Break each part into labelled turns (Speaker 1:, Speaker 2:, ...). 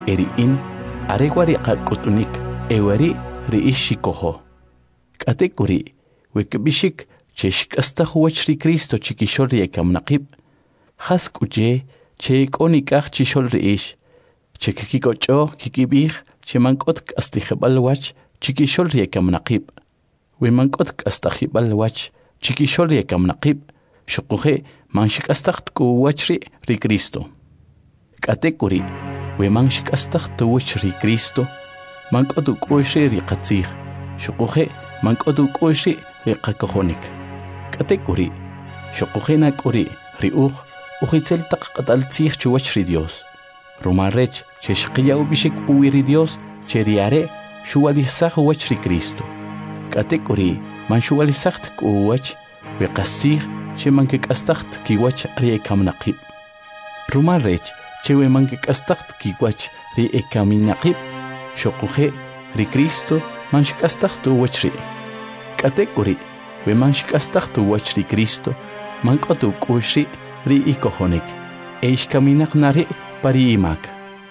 Speaker 1: Eri'in aregwari qak'utunik ewari ri'ishikoho. K'atekuri wekbishik cheshk'astaj wach ri Cristo chikishol riyekamnaqib. Has k'uche che k'onikaj chishol ri'ix. Chekikikoch'o kikibij che mank'ot k'astijeb'al wach chikishol riyekamnaqib. We mank'ot k'astajib'al wach chikishol riyekamnaqib. Xuquje manxik'astaj tk'u wach ri Cristo. K'atekuri we manxik'astaj tuwach ri Cristo. Mank'ot uk'u'x ri qatzij. Xuquje mank'ot uk'u'x ri qakojonik. K'atekuri xuquje nak'uri ri uj ujitzel taq q'ataltzij chuwach ri Dios. Rumarrech che xqiyaw bixik puwi ri Dios che riare xuwalisaj wach ri Cristo. K'atekuri man xuwalisaj tk'u wach we qassij che mankik'astaj tkiwach ri ekamnaqib. Rumarrech che we mankik'astaj tkiwach ri ekaminaqib xuquje ri Cristo man xik'astaj tuwach ri. K'atekuri we man xik'astaj tuwach ri Cristo mank'ot uk'u'x ri ikojonik ixkaminaq nari pari imak.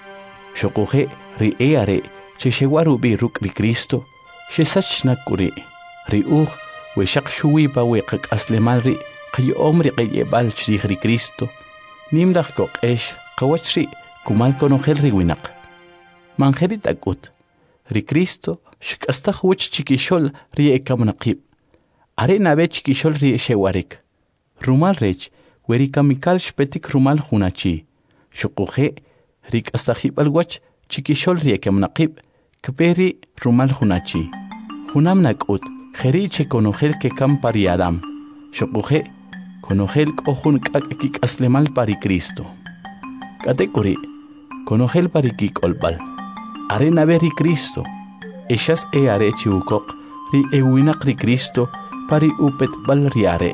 Speaker 1: Xuquje ri are che xewarubi ruk' ri Cristo xesach nak'uri ri uj we xaq xuwipa we qak'aslemal ri qayo'om ri qe'yeb'al chriij ri Cristo nimraj koq'ex qawach ri kumal konojel ri winaq. Manjeri t'ak'ut ri Cristo xk'astaj wach chikixol ri ekamnaqib. Are nabe chikixol ri xewarik. Rumarrech we ri kamikal xpetik rumal junachi. Xuquje ri k'astajib'al wach chikixol ri ekamnaqib kperi rumal junachi. Junam nak'ut jeri che konojel kekam pari Adam. Xuquje konojel k'ojun k'ak' kik'aslemal pari Cristo. K'atekuri konojel pari kik'olb'al. Are nabe ri Cristo exas are chiukoq ri ewinaq ri Cristo pari upetb'al ri are.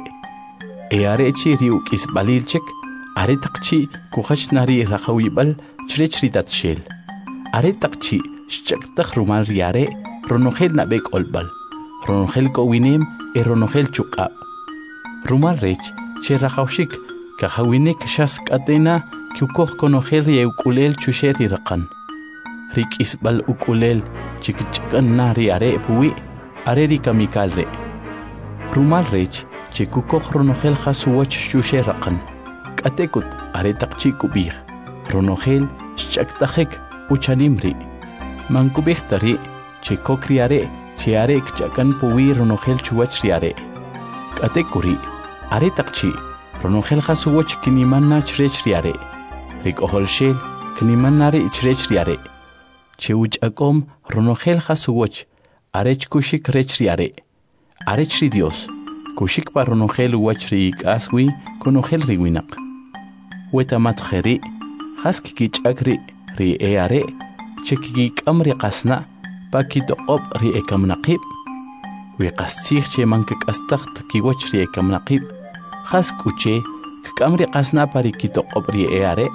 Speaker 1: Are chi ri uk'isb'alilchik are taqchi kujach nari raqawib'al chrech ri tatxel. Are taqchi xch'aktaj rumal ri are ronojel nabe k'olb'al. Ronojel k'owinem ronojel chuq'ab'. Rumarrech che raqawxik kajawinik xas k'atena kiukoj konojel ri ewk'ulel chuxe ri raqan. Ri k'isb'al uk'ulel chikch'akan na ri are puwi are ri kamikal re. Rumarrech che kukoj ronojel jasuwach xuxe raqan. K'atekut are taqchi kubij. Ronojel xch'aktajek uchanim ri. Mankubij tari che kok ri are che are kch'akan puwi ronojel chuwach ri are. K'atekuri are taqchi ronojel jasuwach kinimanna chrech ri are. Ri k'ojolxel kinimanna ri chrech ri are. Che uch'akom ronojel jasuwach arech kushik rech ri are. Arech ri Dios kushik pa ronojel wach ri ik'aswi konojel ri winaq. Wetamat jeri jas kikich'ak ri are che kikik'am ri qasna pa kitoq'ob ri ekamnaqib. We qastzij che mankik'astaj tkiwach ri ekamnaqib jas k'uche kk'am ri qasna pa ri kitoq'ob ri are.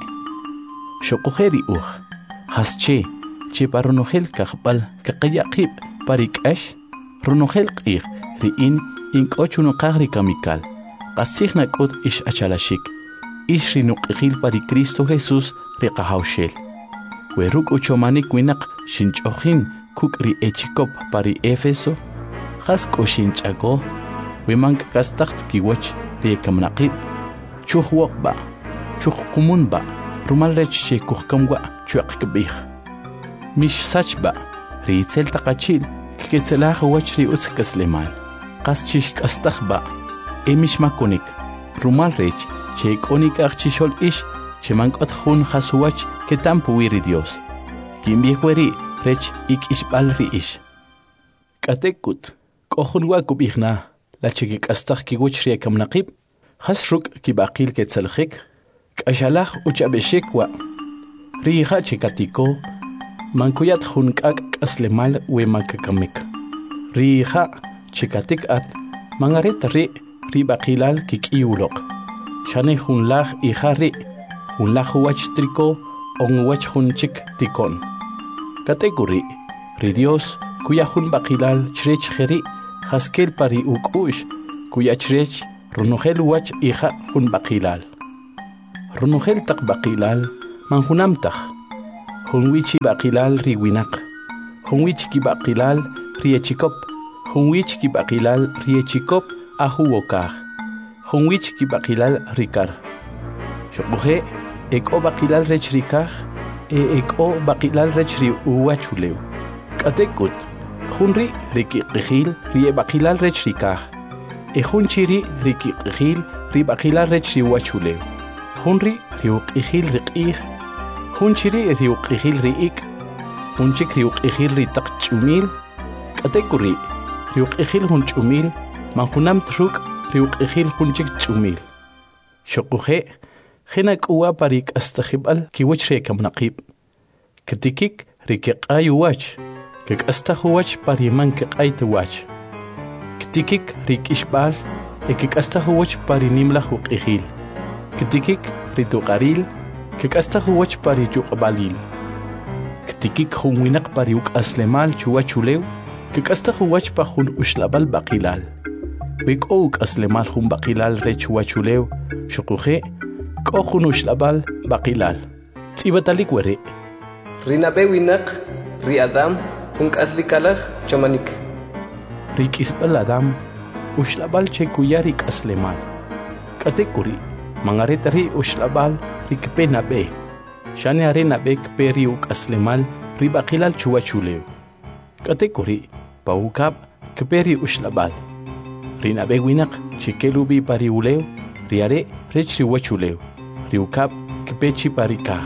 Speaker 1: Xuquje ri uj jas che pa ronojel kajb'al kaqeyaqib pa ri k'ax ronojel q'ij ri ink'o chunaqaj ri kamikal. Qastzij nak'ut ix achalaxik ix ri nuq'ijil pa ri Cristo Jesús ri qajawxel. We ruk' uchomanik winaq xinch'ojin kuk' ri echikop pa ri Éfeso jas k'o xinch'ako we mank'astaj tkiwach ri ekamnaqib chuj woqb'a chuj qumunb'a rumalrech che kujkamwa chu'aq kb'ij. Mix sachb'a ri itzel taqachil kketzelaj wach ri utz k'aslemal. Qas chixk'astajb'a mix makonik rumalrech che k'onik'aj chixol ix che mank'ot jun jasuwach ketam puwi ri Dios. Kinb'ij weri rech ik'ixb'al ri ix. K'atekut k'ojun wa kub'ij na la che kik'astaj kiwach ri ekamnaqib jas ruk' kib'aqil ketzeljek k'axalaj uch'ab'exik wa' ri ija che katiko mankuyat jun k'ak' k'aslemal we mankakamik. Ri ija che katik'at mangaret ri b'aqilal kik'iwloq. Xane jun laj ija ri jun laj wach triko on wach jun chik tikon. Katekuri ri Dios kuya jun b'aqilal chrech jeri jaskel pari uk'u'x kuya chrech ronojel wach ija jun b'aqilal. Ronojel taq b'aqilal manjunam taj Hunwichi baqilal riwinaq. Hunwichi kibaqilal riechikop. Hunwichi kibaqilal riechikop ahuwokaj. Hunwichi kibaqilal rikar. Shoquje eko baqilal rech rikaj. Eko baqilal rech ri uwachuleu. Katekut. Hunri rikiqijil rie baqilal rech rikaj. Hunchiri rikiqijil ri baqilal rech ri uwachuleu. Hunri riuqijil riqij. Hunchiri riuqijil riik. Hunchik riuqijil ritaq ch'umil. Katekuri riuqijil hun ch'umil. Manjunam truk riuqijil hunchik ch'umil. Shoquje Jena k'uwa parik astajib'al kiwach rekamnaqib. Kitikik rikiq'ay uwach. Kik'astaj uwach pariman kiq'ay tuwach. Kitikik rik'ixb'al kik'astaj uwach parinimlaj uq'ijil. Kitikik rituqaril kik'astaj uwach pariyuq'balil. Kitikik jun winaq pariuk'aslemal chuwachulew kik'astaj uwach pa jun uxlab'al baqilal. Wik'o uk'aslemal jun baqilal re chuwachulew shoquje k'o jun uxlab'al baqilal. Tz'ibatalik weri.
Speaker 2: Rinabe winaq ri Adam jun k'aslikalaj chamanik.
Speaker 1: Rik'isb'al Adam uxlab'al che kuya rik'aslemal. K'atekuri mangareta ri uxlab'al rikpe nabe. Shane are nabe kpe ri uk'aslemal ri baqilal chuwachulew. K'atekuri pawukab kpe ri uxlab'al. Ri nabe winaq chikelubi pariulew ri are rech ri wachulew. Ri ukab kpe chi parikaj.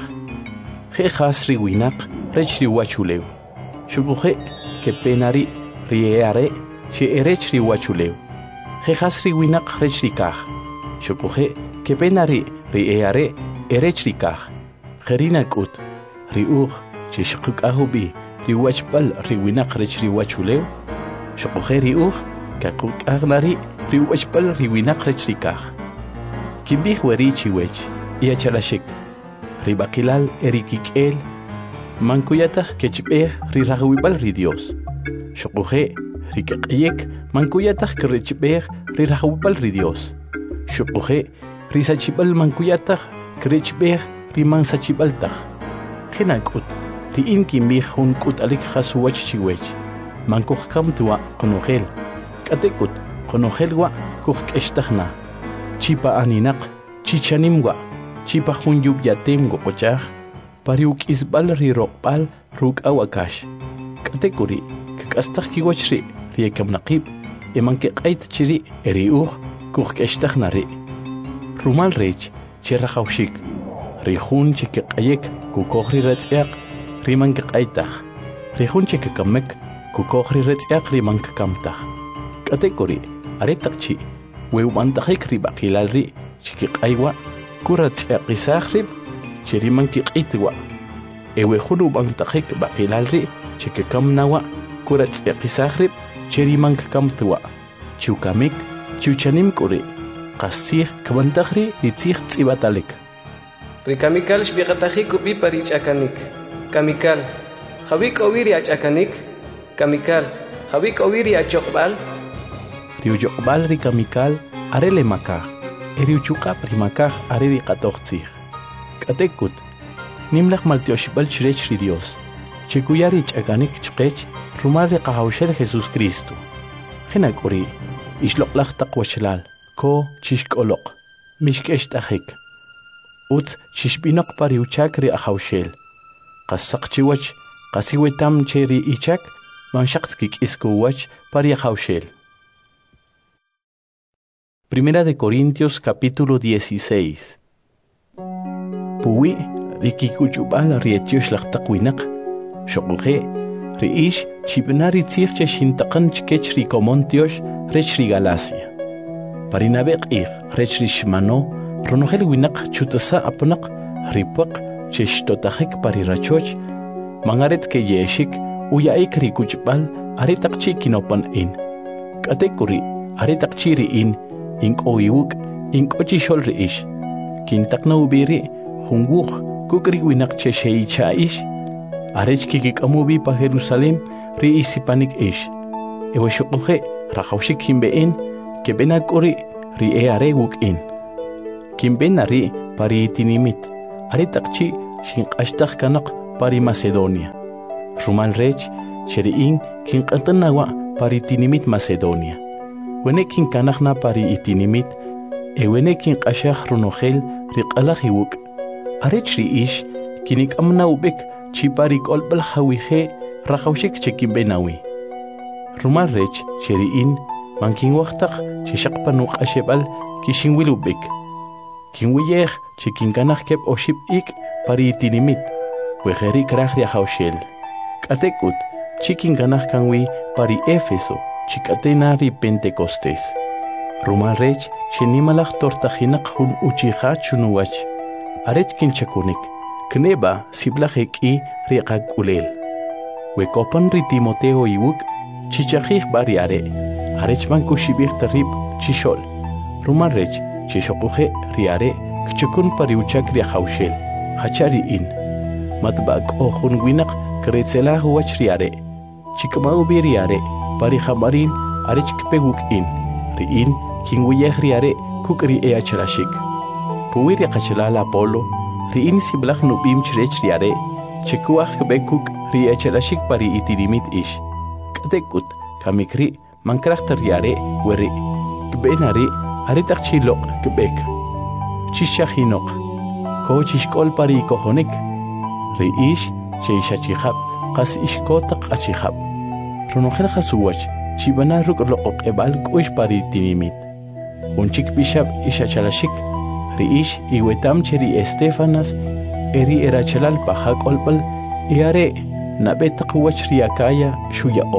Speaker 1: Jejas ri winaq rech ri wachulew. Shukuje kpe nari ri are che erech ri wachulew. Jejas ri winaq rech ri kaj. Shukuje kpe nari ri are erech ri kaj. Jerina kut ri uj che shquk'ahubi ri wachb'al ri winaq rech ri wachulew. Shukuje ri uj kakuk'agnari ri wachb'al ri winaq rech ri kaj. Kimbij weri chiwech iachalashik. Ri baqilal erikik'el. Mankuyataq kechb'ej ri rajwib'al ri Dios. Shukuje ri kaq'iyek mankuyataq kirechb'ej ri rajwib'al ri Dios. Shukuje ri sachib'al mankuyataq kirechb'ej ri mansachib'al taq. Jena k'ut ri in kimbij jun k'ut'alik jas uwach chiwech. Mankujkam tuwa qonojel. K'atekut qonojel wa kujk'extajna. Chipa aninaq chichanimwa. Chipa jun yubyatem goqochaj. Pariuk'isb'al ri roqb'al ruk'awakash. K'atekuri kik'astaj kiwach ri riekamnaqib emankeq'ayt chiri ri uj kujk'extajna ri. Rumal rech che rajawxik. Ri jun chikiq'ayek kukoj ri retz'yaq ri mankeq'aytaj. Ri jun chikikamek kukoj ri retz'yaq ri mankakamtaj. K'atekuri aretaq chi wewb'antajik ri baqilal ri chikiq'aywa kuratz'yaqisaj rib chiri mankiq'itwa. Ewe jun ub'antajik baqilal ri chikikamnawa kuratz'yaqisaj rib chiri mankakamtwa. Chiukamik chiuchanim k'uri qasij kabantaj ri ritzij tz'ibatalik.
Speaker 2: Ri kamikal xbiqatajik upi parich'akanik. Kamikal jawik owiri ach'akanik. Kamikal jawik owiri achoqb'al.
Speaker 1: Ri uyoqb'al ri kamikal are le makaj. Eri uchuqap ri makaj are ri qatoj tzij. K'atekut nimlaj maltioxb'al chirech ri Dios. Chikuya ri ch'akanik chqech rumal ri qajawxel Jesús Cristo. Jena k'uri ixloq'laj taq wachlal ko chixk'oloq mixk'ext'ajik. Utz chixb'inoq pari uchak ri ajawxel. Qasaq chiwach qasiwetam che ri ichak manxaqt kik'isku wach pari ajawxel. Primera de Corintios capítulo 16. Puwi rikikuchub'al rietiox laqtaq winaq. Shoquje ri'ish chib'na ritzij che xintaqan chkech ri Comontiox rech ri Galacia. Parinabe q'ij rech ri xmano ronojel winaq chutasa apnaq ripaq che xtotajik pari rachoch mangaret ke yexik uyaik ri kuchb'al aretaq chi kinopan'in. K'atekuri aretaq chi ri'in ink'owiwuk ink'ochi xol ri'ix. Kintaqna ubiri junwuq kukri winaq che xeicha'ix. Arech kikik'amubi pa Jerusalem ri isipanik ix. Ewe shuquje rajawxik kimbe'in keb'ena k'uri ri are wuk'in. Kimb'ena ri pari itinimit. Aretaq chi xinq'axtaj kanaq pari Macedonia. Rumal rech cheriin kin qatanawa pari tinimit Macedonia. Wene kin kanachna pari itinimit wene kin qashah runogel riqalahiwuk. Arech riish kinik amna ubek chipari kolbal hawije rajawshik chekin benawi. Rumal rech cheriin mankin waqtaq chishaqpanu qashebal kishin wilubek. Kin wiyeh chekin kanach kep oshib ik pari itinimit. Wejeri krach riajawshel. Katekut chikin kanach kanwi pari Éfeso chikatena ri Pentecostés. Rumal rech chenimalach tortajinak hun uchija chunuwach. Arech kinchakunik kneba siblajeki riqakulel. Wekopan ri Timoteo iwuk chichajij bariare. Arech mankushibij tarib chishol. Rumal rech chishoquje riare kchukun pari uchak riajawshel. Hachari in. Matbak ohun winak kretzela huwach riare. Chikmau biriare pari hamarin arech kpeguk in. Riin kingwiyeh riare kukri eachrashik. Puwiri qachlala Apolo riin siblaj nubim chrech riare. Chikuaj kbekuk riachrashik pari itirimit ish. Katekut kamikri mankrachta riare weri. Kbenari aritaq chilok kbek. Chishahinok. Ko chishkol pari kohonik. Riish cheishachihab qas ishkotaq achihab. Runogel khasuwach chibana ruk loqoq ebal kuish pari tinimit. Unchik bishab ishachalashik. Riish iwetam cheri Estefanas eri erachalal pahak olbal iare nabetaq wach riakaya shuyao.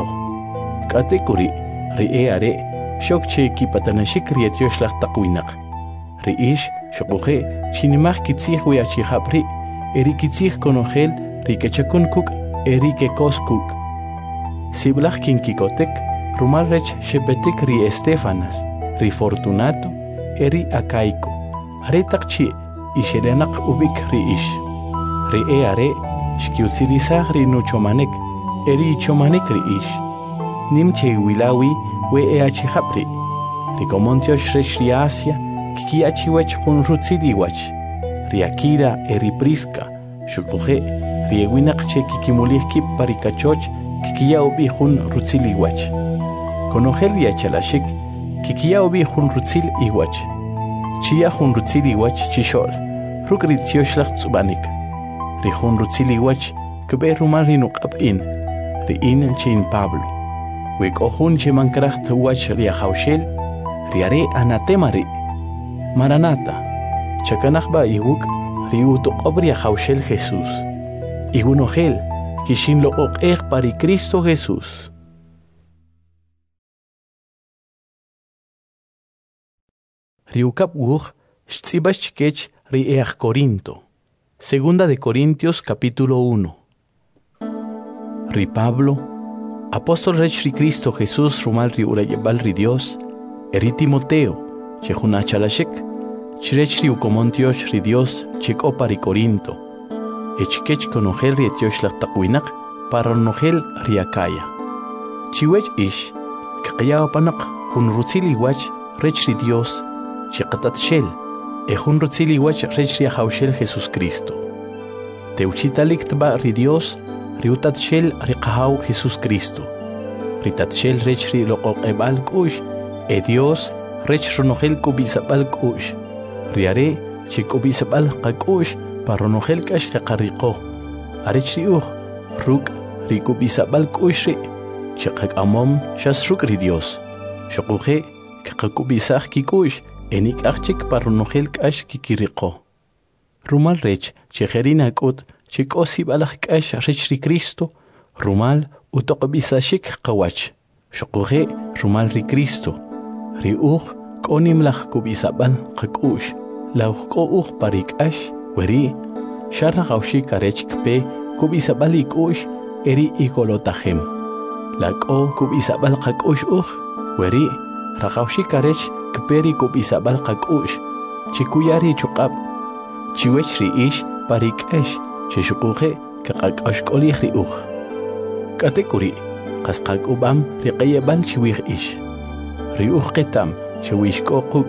Speaker 1: Katekuri riare shok cheki patanashik rietyoshlah taqwinak. Riish shokuje chinimaj kitzih wiachihapri eri kitzih konogel rikechakun eri kekoskuk. Siblaj kinkikotek rumal rech shepetik ri Estefanas ri Fortunato eri Acaico. Aretaq chi isherenak ubik riish. Ri are shkiutzirisaj ri nuchomanek eri chomanek riish. Nimche wilawi we eachihapri. Rikomontiosh rech ri Asia kikiachiwech hun rutziliwach. Ri Akira eri Prisca shukuje ri ewinak che kikimulihki parikachoch kikia ubi hun rutzil iwach. Konogel riachalashik kikia ubi hun rutzil iwach. Chia hun rutzil iwach chishol. Ruk ritzioshlag tzubanik. Ri hun rutzil iwach kbe rumal rinukab in. Ri in chin Pablo. Wek ohun che mankracht wach riajawshel. Riare anatemari. Maranata. Chakanachba iwuk riutuqob riajawshel Jesús. Igunogel kishin lo oqej pari Cristo Jesús. Riukap wuj shtzibach chikech riej Corinto. Segunda de Corintios capítulo 1. Ri Pablo, apóstol rech ri Cristo Jesús rumal ri urayebal ri Dios, eri Timoteo, chejunachalashek, chrech ri ukomontiosh ri Dios chiko pari Corinto. Echkech konogel rietioshlag taqwinak para nogel riakaya. Chiwech ish, kaqaya panak hun rutzili wach rech ri Dios, chiqatat shel, hun rutzili wach rech riajawshel Jesus Cristo. Teuchitalik tba ri Dios, riutat shel riqahaw Jesus Cristo. Ritat shel rech ri loqoq ebal kush, Dios rech runogel kubisabal kush. Riare chikubisabal qakush, Paronogel kash kaqariqo. Arech riuj ruk rikubisabal kushri. Chaqak amom shasruk ri Dios. Shokuje kaqakubisaj kikush enik achik paronogel kash kikiriqo. Rumal rech chejerina kut chikosib alaj kash rech ri Cristo. Rumal utoqbisashik qawach. Shokuje rumal ri Cristo. Riuj konimlaj kubisabal qakush. Lauqo uj parikash. Weri, sharra gaushi karech kpe kubisabal ikush eri igolotahem. Lako kubisabal qakush weri, ragaushi karech kperi kubisabal qakush. Chikuyari chuqab. Chiwech riish parikesh, chishukuje kaqakash kolih riuj. Katekuri, qasqak ubam riqayabal chiwih ish. Riuj ketam, chiwish kokuk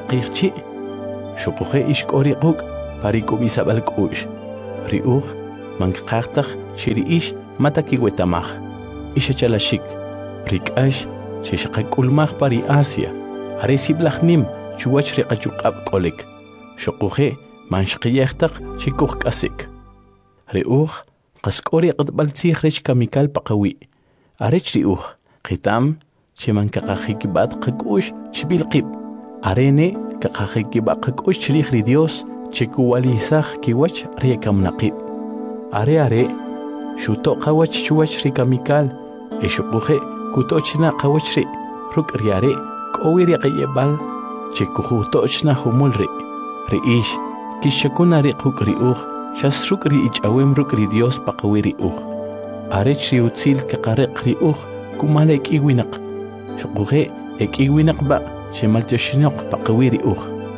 Speaker 1: parikachaqich. Shukuje ish kori kuk. Parikubisabal kush. Riuj mankaqtaq chiri'ish matakiwetamaj ishachalashik rik'ash chishqak'ulmaj pari Asia are siblajnim chuwach riqachuq'ab k'olik xoquje manshqiyejtaq chikuj k'asik ri'uj qasq'ori q'atb'altzij rech kamikal paqawi arech ri'uj qitam chimankaqajikib'at qak'ux chb'ilqib arene kaqajikib'a qak'ux chrij ri Dios chikuwalisaj kiwach riyakamnaqib are xuto qawach chuwach ri kamikal xuquje kutochna qawach ri ruk' ri are k'owi riqayeb'al chikujutochna jumul ri ish kixakuna riq'uk ri'uj xas ruk' ri ich'awem ruk' ri Dios paqawi ri'uj arech ri utzil kaqariq ri'uj kumal ek'iwinaq xuquje ek'iwinaqb'a chemaltyoxinoq paqawi ri'uj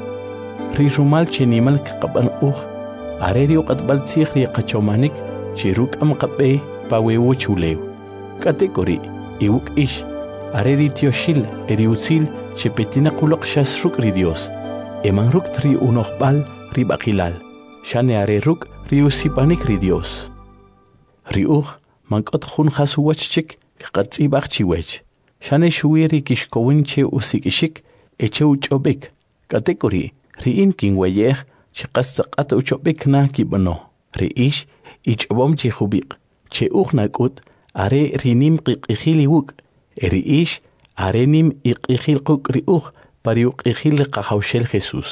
Speaker 1: ri rumal chenimal kaqab'an uj are ri uq'atb'altzij ri qachomanik chi ruk'am qab'ey pawewu chulew k'atek'ori iwuk' ix are ri tyoxil ri utzil chepetinaq uloq xas ruk' ri Dios eman ruk' ri unojb'al ri b'aqilal xane are ruk' ri usipanik ri Dios ri uj mank'ot jun jasuwach chik qatz'ib'aj chiwech xane xuwi ri kixkowin che usik'ixik eche uch'ob'ik k'atek'ori ri'in kinweyej chi qas tz'aq'at uch'ob'ik na kib'no ri ix ich'ob'om chi jub'iq che uj nak'ut are ri nim q'iq'ijil iwuk' ri ix are nim iq'ijil quk' ri uj pari uq'ijil ri qajawxel Jesús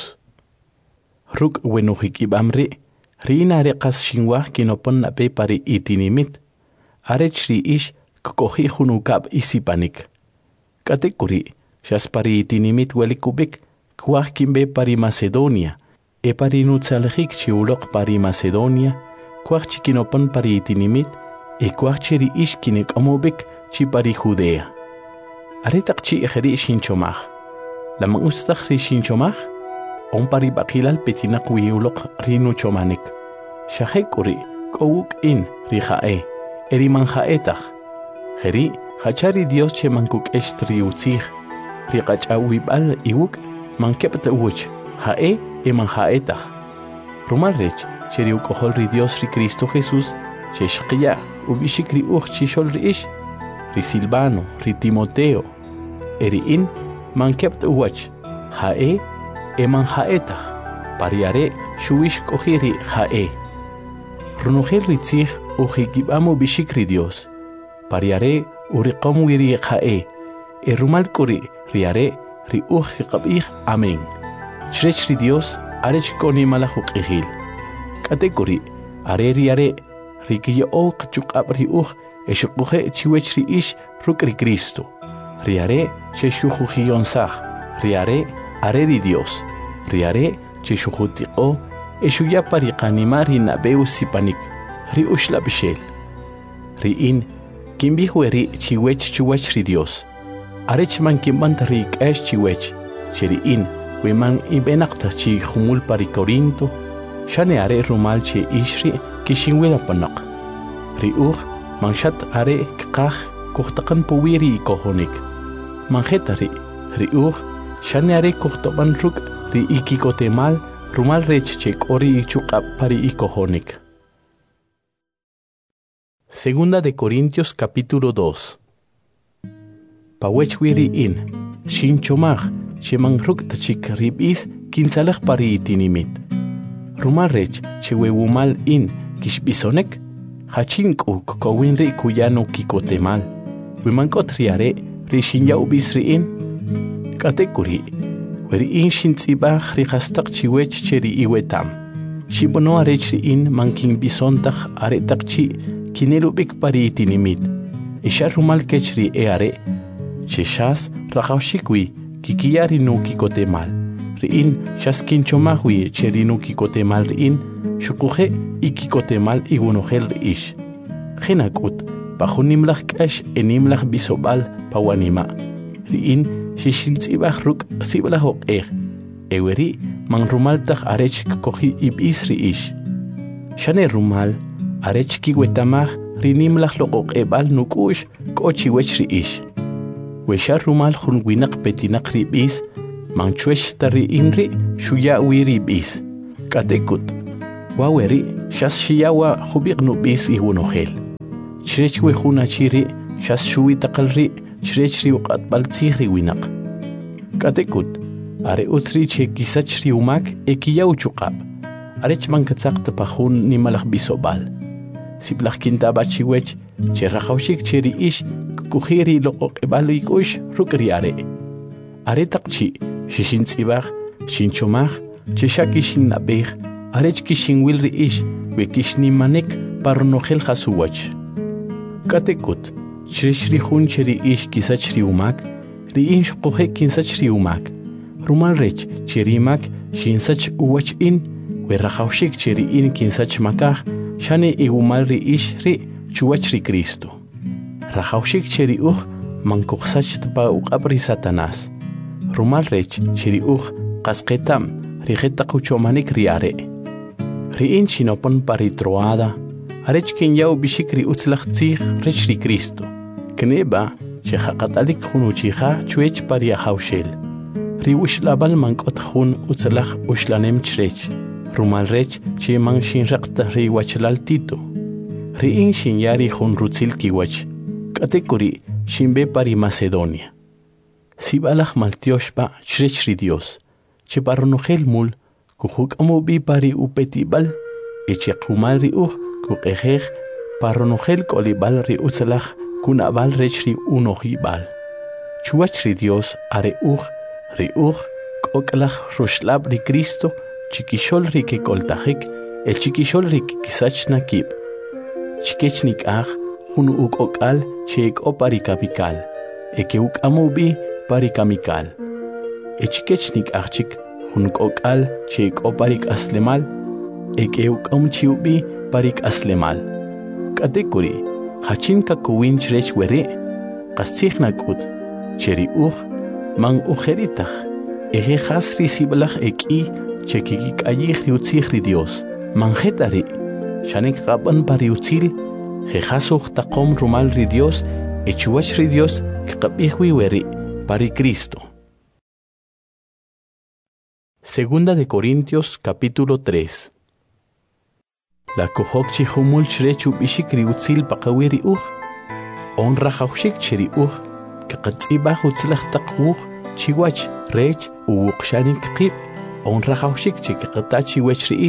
Speaker 1: ruk' wenujik'ib'am ri'in are qas xinwaj kinopon nab'ey pari itinimit arech ri ix kk'oji' jun uk'ab' isipanik k'atek'ori xas pari itinimit welikub'ik kwaj kinb'e pari Macedonia pari nutzalajik chi uloq pari Macedonia kwaj chi kinopon pari itinimit kwaj chi ri ix kinek'omob'ik chi pari Judea are taq chi ejeri' xinchomaj lamang ustaj ri xinchomaj on pari b'aqilal petinaq wi uloq ri nuchomanik xajek'ori k'o wuk'in ri ja'e ri manja'etaj jeri' jacha ri Dios che mankuk'ext ri utzij ri qach'awib'al iwuk' mankeb't uwch ja'e manja'etaj rumal rech che ri uk'ojol ri Dios ri Cristo Jesús che xqya' ub'ixik ri uj chixol ri ix ri Silvano ri Timoteo ri'in mankeb't uwach ja'e manja'etaj pari are xuwix k'oji' ri ja'e runojel ri tzij ujikib'am ub'ixik ri Dios pari are uriqom wi ri ja'e rumal k'ori ri are ri uj qab'ij amén chrech ri Dios arech k'onimalaj uq'ijil k'atek'ori are ri kiyo'ow qchuq'ab' ri uj xuquje chiwech ri ix ruk' ri Cristo ri are che xujujiyonsaj ri are ri Dios ri are che xujutiq'o xuya pari qanima ri nab'ey usipanik ri uxlab'xel ri'in kinb'ij weri' chiwech chuwach ri Dios arech man kinb'ant ri k'ax chiwech che ri'in we man ib'enaqtaj chi jumul pari Corinto xane are rumal che ix ri' kixinwelapanaq ri uj manxat are kqaj kujtaqan puwi ri ikojonik manjeta ri uj xane are kujtob'an ruk' ri ikikotemal rumal rech che k'o ri ichuq'ab' pari ikojonik Segunda de Corintios capítulo 2 Pawech wiri'in xinchomaj cheman ruk' tachik rib'is kintzalaj pari itinimit rumal rech che wewumal in kixb'isonek jachin k'u kkowin ri' kuyano kikotemal wimank'ot ri are ri xinya'ub'is ri'in k'atek'ori weri'in xintz'ib'aj ri qastaq chiwech che ri iwetam xib'no arech ri'in man kinb'isontaj are taq chi' kinelub'ik pari itinimit xa rumal kech ri are che xas rajawxik wi kikiya ri nukikotemal ri'in xas kinchomaj wi che ri nukikotemal ri'in xuquje ikikotemal iwunojel ri'ix jinak'ut pa jun nimlaj k'ax nimlaj b'isob'al pawanima ri'in xixintz'ib'aj ruk' sib'laj oq'ej weri' man rumal taj arech kkoji ib'is ri'ix xane rumal arech kiwetamaj ri nimlaj loq'oq'eb'al nuk'u'x k'o chiwech ri'ix we xa rumal jun winaq petinaq rib'is man chwex ta ri'in ri' xuya' wi rib'is k'atek'ut waweri shas shiyawa hubiq nubis iwunohel chrech we huna chiri shas shuwi taqalri chrech ri uqatbaltsihri winaq katekut are utri che kisachri umak ekiyaw chuqab arech mankatsaq tapahun ni malakh bisobal siblakh kinta bachiwech che rakhawshik cheri ish kukhiri loqoq ebaluikush rukri are taqchi shishin tsibach shinchomach che shakishin nabeh arech kishin wilri ish we kishni manek parnokhel khasuwach katekut chreshri hun cheri ish kisachri umak ri ish qohe kinsachri umak rumal rech cherimak shinsach uwach in we rakhawshik cheri in kinsach makah shane igumal ri ish ri chuwach ri Cristo rakhawshik cheri mankuqsach tpa uqabri Satanas rumal rech cheri qasqetam rijeta quchomanik riare riin chinopon paritroada arech kinyaw bishikri utzlach tzig rech ri Cristo kneba che haqatalik khunuchiha chuech paria hawshel ri ushlabal mankot khun utzlach ushlanem chrech rumal rech che man shin raqta ri wachlal tito riin shinyari khun rutzil kiwach katekuri shimbe pari Macedonia sibalach maltioshpa chrech ri Dios che parnohel mul kuhuk amubi pari upetibal eche kumal ri kuqejej parnohel kolibal ri utzlach kunabal rech ri unohibal chuach ri Dios are ri koklach rushlab ri Cristo chikishol ri ke koltajik el chikishol ri kisach nakib chikechnik hun ukokal chek opari kapikal eke uk amubi pari kamikal echikechnik chik hun kokal chek oparik aslemal eke uk amchiubi parik aslemal katekuri hachin ka kuwin chrech were qasikhna kut cheri man ujeritach eje hasri siblach eki chekiki kayih riutzihri Dios manjetari shanek qaban pari utzil jehasukh taqom rumal ri Dios echuach ri Dios kqabihwi weri pari Cristo. Segunda de Corintios capítulo 3. La kohokchi humul chrechu bishikri utzil paqawiri honra hawshik cheri kaqatsiba utzlach taqwuh chiwach rech uqshanik qib honra hawshik chikqatachi wechri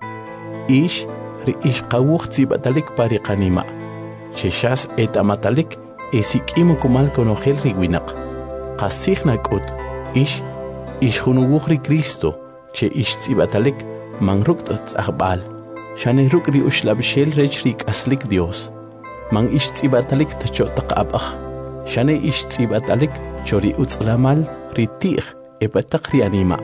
Speaker 1: ish qawuh tsibatalik pari qanima cheshas etamatalik esikimu kumal konohel riwinaq qasikhna kut ish hunuwuh ri Cristo che ish tsibatalik manruk tsahbal shane ruk ri ushlabshel rech ri aslik Dios man ish tsibatalik tacho taqabah shane ish tsibatalik chori utzlamal ri tigh ebataq ri anima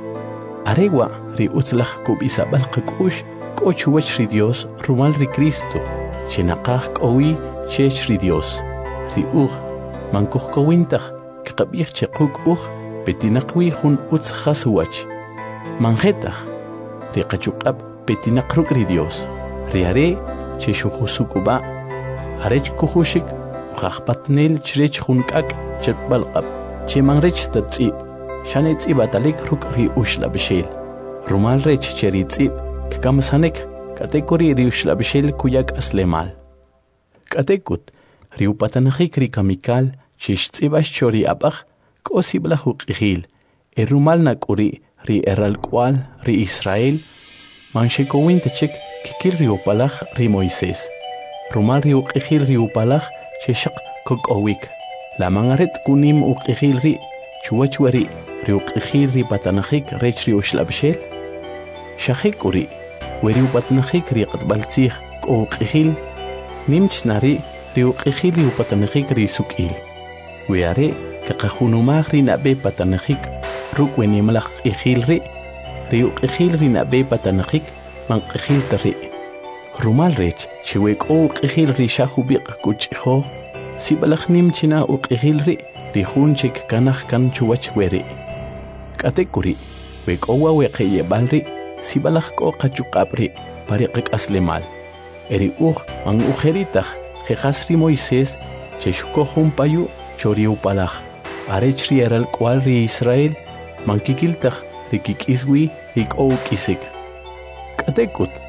Speaker 1: arewa ri utzlach kubisabal qakush kochuwach ri Dios rumal ri Cristo che naqah kowi chech ri Dios ri man kuhkowintach kaqabih che quk petinaqwi hun utzkhaswach manjetach ri qachuqab petinaqruk ri Dios ri are che shuhusukuba arech kuhushik khaqpatnel chrech hunkak chetbalqab che manrech tatsi shane tsibatalik ruk ri ushlabshel rumal rech cheri tsib kamsanek katekuri ri ushlabshel kuyak aslemal katekut ri upatanakik ri kamikal chish tsibash chori abach kosibla huqihil rumal nakuri ri eralkwal ri Israel manshekowin tachik kikil ri upalach ri Moisés rumal ri uqihil ri upalach cheshaq kokowik la mangaret kunim uqihil ri chuwachwari ri uqihil ri patanakik rech ri ushlabshel shahikuri weri upatanakik ri qatbaltzih uqihil nimchnari ri uqihil ri upatanakik ri sukil weare kaqahunumag ri nabe patanakik ruk wenimlaq ihil ri uqihil ri nabe patanakik manqihil tari rumal rech chiwek uqihil ri shahubiq kuchho sibalakh nimchina uqihil ri hunchik kanaj kan chuwach weri katekuri wek owa weqeye balri sibalakh ko qachuqabri pariqik aslemal eri man ujeritach jehasri Moisés cheshuko humpayu chori upalach arech ri eral kwal ri Israel mankikiltach rikikiswi rik kisik katekut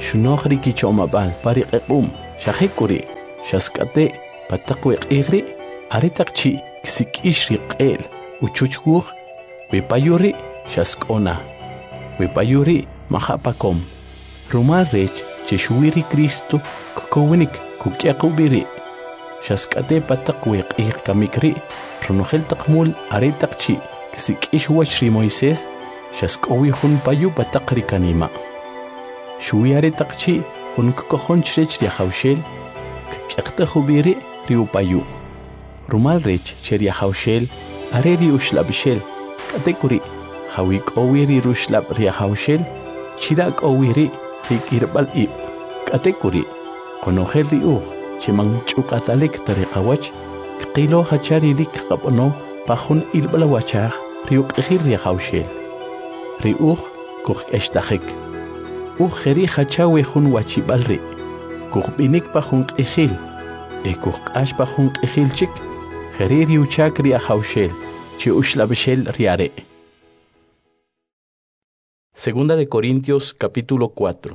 Speaker 1: Shunokri kichomabal pariqequm shahekuri shaskate patakweq igri aritakchi ksikishri qel uchuchguj wipayuri shaskona wipayuri mahapakom rumal rech chishuiri Cristo kukowinik kukyaqubiri shaskate patakweq ig kamikri runojel taqmul aritakchi ksikishwachri Moisés shaskowi hun payu patakri kanima Shuiare takchi un kokohon chrech haushel kyakta hubiri riupayu rumal rech cheria haushel areri ushlabishel katekuri hawik owiri rushlab ria haushel chirak owiri rikirbal ib katekuri konogel riu chimang chukatalik tariqawach qilo hachari rik qabono pahun irbala wachar riuk ria haushel riu kok eshtahik Ujeri hachawe hun wachibalri, kubinik pa hun qihil, kukash pa hun qihilchik, heriri uchakri a haushel, chi ushlabishel riare. Segunda de Corintios capítulo 4.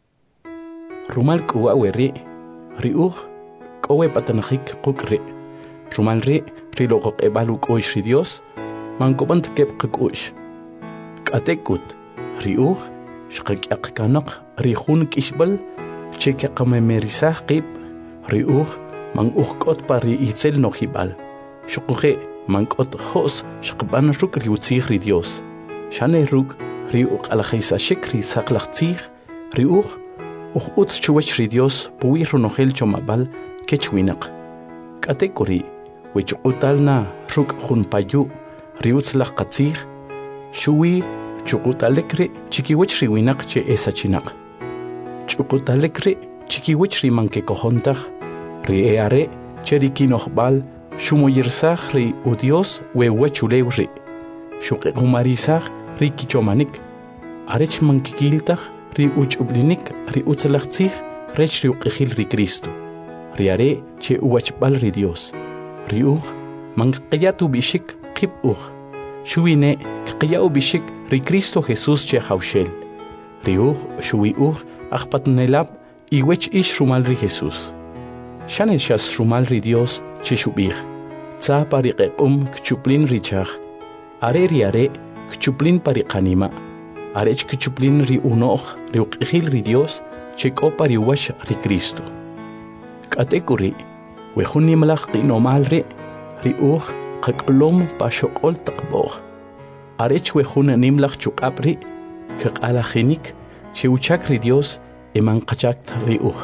Speaker 1: Rumal kuwaweri, riuj, kowe patanajik kukri, rumal rilogok ebaluk oish Dios, mankobant kep kukush. Katekut, riuj, shqaqaq kanaq rihun kishbal cheke qamemerisaj qib riuj man uqot pari itzel nojibal shuquje man qot hos shqban ruk riutzig ri Dios shane ruk riuq alajisa shikri saqlaqtzig riuj uqut chuwach ri Dios puwi runojel chomabal kechwinaq katekuri wichutalna ruk hun payu riutzlaq qatzig shuwi Chukutalekre chikiwich riwinak che esa chinak. Chukutalekre chikiwich rimanke kohontaj. Rieare cherikinohbal shumoyirsaj ri udios wewechulewri. Shukekumarisaj ri kichomanik. Arech mankikiltaj ri uchublinik ri utzalachtzig rech ri uqejil ri Cristo. Riare che uwachbal ri Dios. Riuj mankqiyatu bishik qib uj. Shuine qiyau bishik ri Cristo Jesús che haushel. Riuj shuiuj ajpatnelab iwech ish rumal ri Jesús. Shane shas rumal ri Dios che shubij. Tza pariqequm kchuplin richaj. Are riare kchuplin pariqanima. Arech kchuplin ri unoj ri uqijil ri Dios che ko pariwash ri Cristo. Katekuri wejunimlaj qinomal riuj qaqlom pashoqol taqboj. Arech wejun nimlaj chuqapri kaqalajinik cheuchak ri Dios emanqachakt riuj.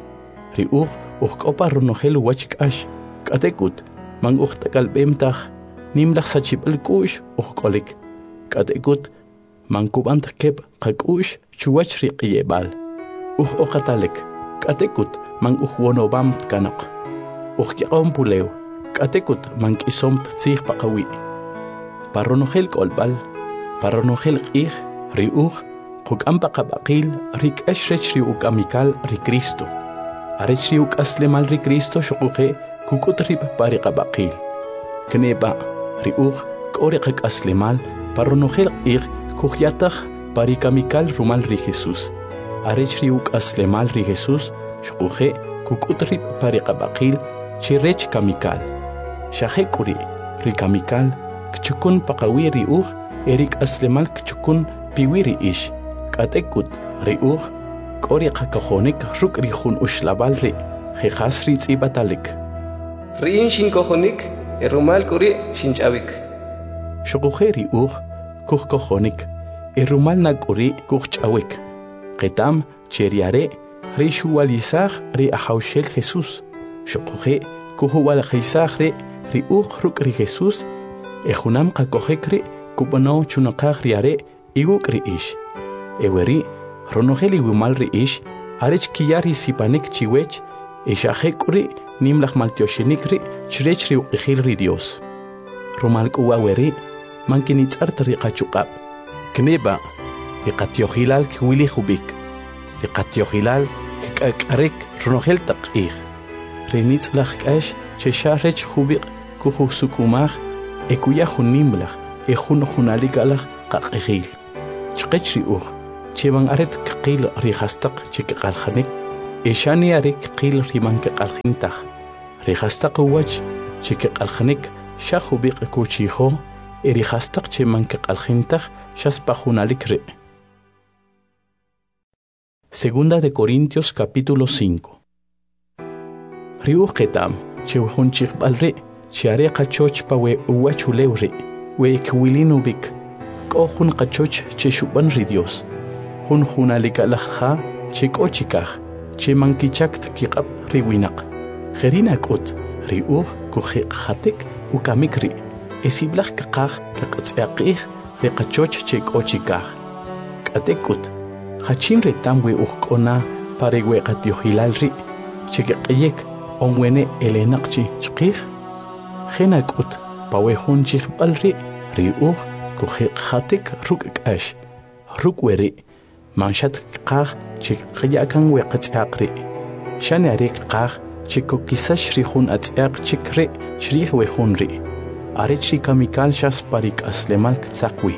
Speaker 1: Riuj uqopa runojel wachkash katekut man uqtakalbemtaj nimlaj sachibal kush uqolik. Katekut man kubant kep qakush chuwach ri qiyebal. Uqoqatalek katekut man uqwonobam kanaq. Uqyaqom pulew katekut man kisomt tzig paqawi. Parronojel kolbal, parronojel q'ij, riuj, quk'am paqab'aqil, rik'ax rech riuk amikal ri Cristo. Arech riuk aslemal ri Cristo shuquje kuk'ut rib pariqab'aqil. Kneba, riuj, k'o riqak aslemal, parronojel q'ij, kujyataj parikamikal rumal ri Jesús. Arech riuk aslemal ri Jesús shuquje kuk'ut rib pariqab'aqil, chirech kamikal. Shajekuri, rikamikal, kchukun paqawi riuj erik aslemal kchukun piwiri ish katekut riuj k'ori qakajonik ruk' rijun uxlabal ri jejas ri tz'ibatalik
Speaker 2: ri'in xinkojonik rumal k'uri xinch'awik
Speaker 1: xuquje riuj kujkojonik rumal nak'uri kujch'awik qetam cheriare ri xuwalisaj ri ajawxel Jesús xuquje kujuwalajisaj ri riuj ruk' ri Jesús Ejunam qakojekri kubano chunaqaj riare iguk ri ish. Eweri ronojeli wimal ri ish arech kiyari sipanik chiwech eshajekuri nimlaj maltioshenikri chrech ri uqijil ri Dios. Rumal kuwaweri mankinitzart ri qachuqab. Kneba iqatiojilal kwili jubik. Iqatiojilal k'ak'arek ronojel taq'ij. Rinitzlaj k'ax chesharech jubik kujusukumaj ekuya junimlaj ejun junalikalaj qaq'ijil chqech riuj cheban aret qil rihastaq chikqalkhanik eshani arek qil riman qalkhintaq rihastaq wach chikqalkhanik shahubiq kuchiho erihastaq cheman qalkhintaq shaspajunalik re. Segunda de Corintios capítulo 5. Riuh ketam chewhun chikbalre chiare qachoch pawe uwachulewre we kwilinubic kohun qachoch cheshuban ri Dios hun hunalika lajha chikochikaj chemankichakt kiqab riwinaq kherinakut riuh kujiqhatik ukamikri esiblaj kaqaj kaqatsiaqij ri qachoch chikochikaj katekut hachin retamwe uhkona parewe qatiohilalri chikeqyek onwene elenaqchi chqij khenakut pawehun chikbalri riuh kujiqhatik ruk'ash rukweri manshat qaj chikqyakan weqatsiaqri shanarek qaj chikokisash rihun atsiaq chikre shrih wehunri arechri kamikal shas parik aslemal ktsaqwi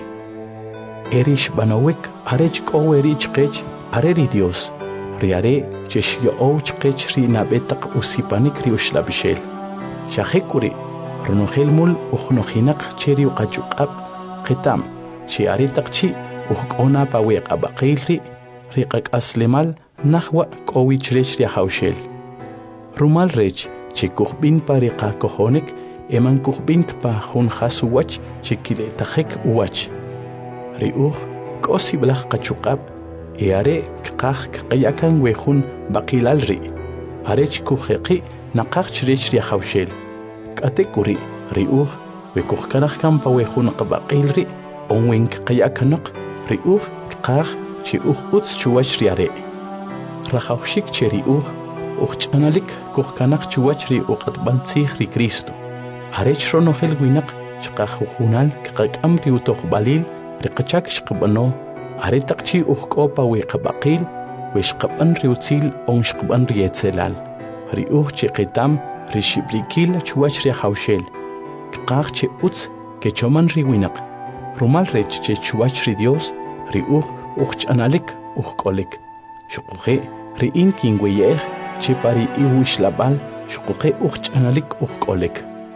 Speaker 1: erish banowek arech qoweri chqech areri Dios riare cheshyo chqech ri nabetaq usipanik ri ushlabishel shahekuri runohelmul ukhnohinaq cheri uqachuqab qitam chi aritaqchi uqona paweq abaqilri riqaq aslemal nahwa qowichrech ri hawshel rumal rech chikuqbin pariqa kohonik eman kuqbint pa hun khasuwach chikiletaqek uwach riuh kosi blaj qachuqab eare qaj qayakan wehun baqilalri arech kujeqi naqaqchrech ri hawshel katekuri riuh wekuqkanaq kampa wehun qabaqilri onwen qayakanaq riuh qaj chi utz chuwach riare rajawshik che riuh uchanalik kuqkanaq chuwach ri uqatbantzij ri Cristo arech ronohel winaq chqajujunal qaqam ri utoqbalil riqachak shqbano aretaqchi uqopa weqabaqil weshqaban riutzil onshqban rietzelal riuh chiqitam rishiblikil chuwach ri hawshel qaj che utz kechoman riwinaq rumal rech che chuwach ri Dios riuh uchanalik uqolik shuquje riin kingweyej che pari iwishlabal shuquje uchanalik uqolik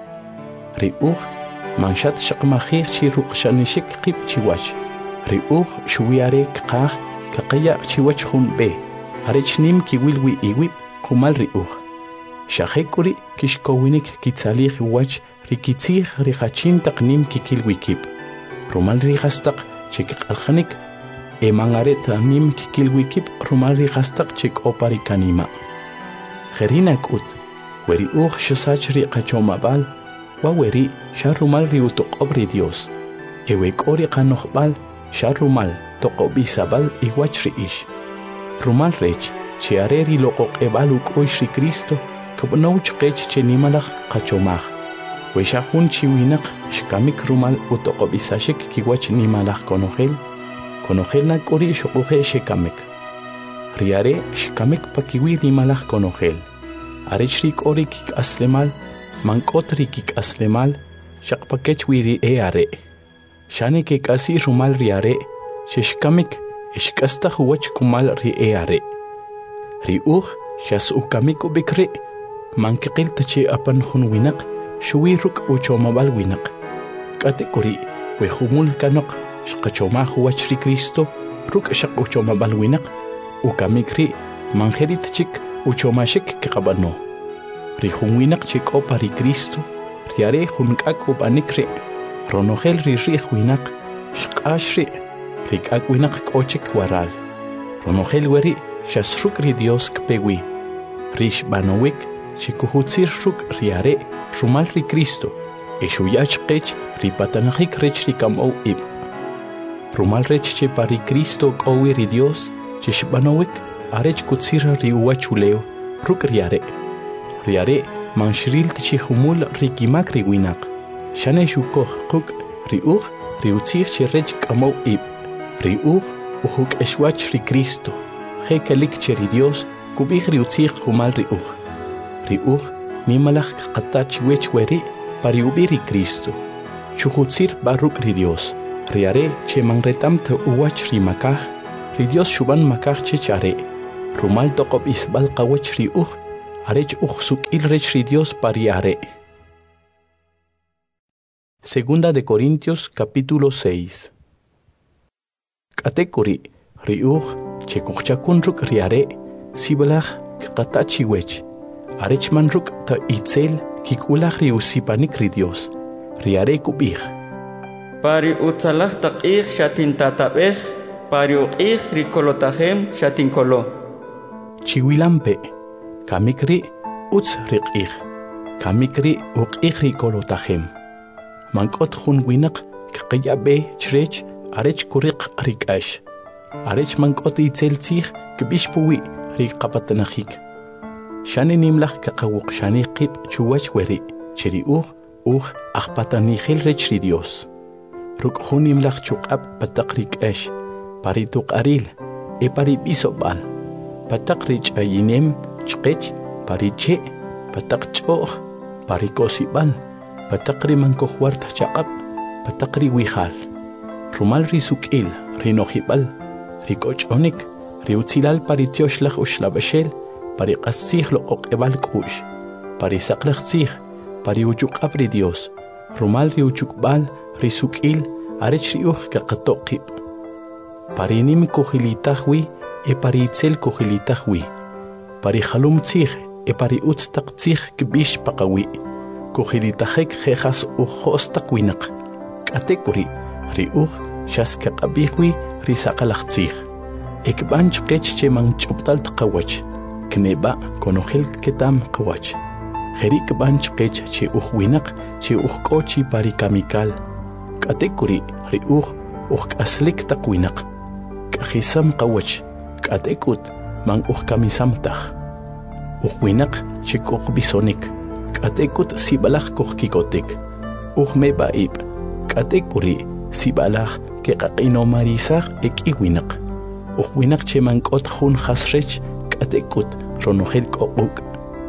Speaker 1: riuh manshat shaqmajij chi ruqshanishik qib chiwach riuh shuwiare qaj kaqaya chiwach jun be arechnim kiwilwi iwib qumal riuh shahekuri kishkowinik kitsalij wach rikitzij rihachin taqnim kikilwikib rumal rihastaq chikqalkhanik emangaret nim kikilwikib rumal rihastaq chikoparikanima kherinakut weriuh shasach riqachomabal waweri sharumal riutoqobri Dios ewekori qanoqbal sharumal toqobisabal iwach riish rumal rech chiareri loqoqebal uqoish ri Cristo kabnouch qech chenimalaj qachomaj weshahun chiwinaq shkamik rumal utoqobisashik kiwach nimalaj konojel nak'uri shuquje shekamek riare shkamik pakiwi nimalaj konojel arech rik'ori kik'aslemal mank'otri kik'aslemal shaqpakech wiri are shani kik'asi rumal riare shishkamik ishk'astaj wach kumal ri are riuj shas'ukamik ubikri mankiqil tachi apan jun winaq shuwi ruk uchomabal winaq k'atikuri wejumul kanaq shqachomaj wach ri Cristo ruk shaq uchomabal winaq ukamikri manjerit chik uchomashik kiqabano ri jun winaq chik'opa ri Cristo riare jun k'ak upanikri ronojel ri rij winaq shq'axri ri k'ak winaq k'ochik waral ronojel weri shasruk ri Dios kpewi rish banowik chikuhutzir ruk riare rumal ri Cristo eshuyach qech ri patanajik rech ri kam'ow ib rumal rech che pari Cristo k'owi ri Dios chishbanowik arech kutzir ri uwachuleo ruk riare manshiril tchihumul ri kimak ri winaq shane shukoj quk riuj riutzij che rech k'amow ib riuj ujuk eshwach ri Cristo hekelik che ri Dios kubij riutzij kumal riuj nimalaj qatach wech weri pari ubi ri Cristo chuhutzir baruk ri Dios riare che manretam ta uwach ri makaj ri Dios shuban makach chare rumal toqob isbal qawach ri arech suk'il rech ri Dios pariare. Segunda de Corintios capítulo 6. Katekuri ri chekuchakun ruk riare sibalach qatachiwech arech man ruk ta itzel kikulach ri usipanik ri Dios riare kubih
Speaker 3: pari utzalach taqih shatin tatabeh pari uqih ri kolotahem shatin kolo
Speaker 1: chiwilampe kamikri utz riqih kamikri uqih ri kolotahem mankot khun winaq qqiyabe chrech arech kuriq rikash arech mankot itzeltzih kbishpuwi ri qapatanajik shani nimlach kaqawuq shani qib chuwach weri chiri aqpatanijil rech ri Dios ruk khun nimlach chuqab pataqrik ash pari tuqaril pari bisobal pataq rich ayinem chqech pari che pataq ch'oq pari kosibal pataq ri mankohwart chaqab pataq ri wijal rumal ri suk'il ri nojibal ri koch'onik ri utzilal pari tioshlach ushlabashel pari qastzij lo oq'ebal k'u'x pari saqlaj tzij pari uchuq'ab ri Dios rumal ri uchukbal ri suk'il arech ri kaqatoqib pari nim kujilitaj wi pari itzel kujilitaj wi pari jalum tzij pari utz taq tzij kbix paqawi kujilitajek jejas ujostaq winaq k'atekuri ri xas kaqabij wi ri saqalaj tzij ekb'an chqech che man ch'ubtal tqawach kneba konojel ketam qawach jeri kb'an chqech che winaq che k'ochi pari kamikal k'atekuri ri k'aslik taq winaq k'ajisam qawach k'atekut man kamisamtaj winaq che bisonik k'atekut sibalaj kikotek meba'ib k'atekuri sibalaj keqaq'inomarisaj ek'iwinaq winaq che mank'ot jun jasrech k'atekut ronojel k'oq'uk